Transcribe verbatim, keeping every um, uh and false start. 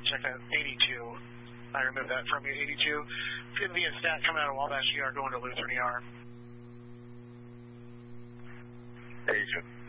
check that. eighty-two. I removed that from you. eighty-two. Going to be a stat coming out of Wabash E R going to Lutheran E R. Agent.